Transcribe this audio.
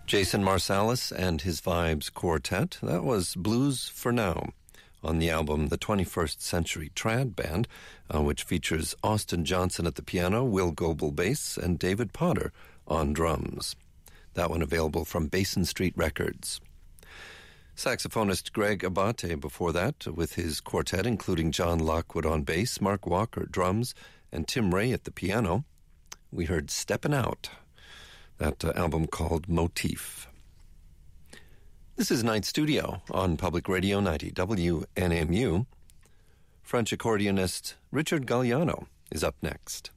Jason Marsalis and his Vibes Quartet. That was Blues for Now on the album The 21st Century Trad Band, which features Austin Johnson at the piano, Will Goebel bass, and David Potter on drums. That one available from Basin Street Records. Saxophonist Greg Abate before that with his quartet, including John Lockwood on bass, Mark Walker drums, and Tim Ray at the piano. We heard Steppin' Out, that album called Motif. This is Night Studio on Public Radio 90 WNMU. French accordionist Richard Galliano is up next.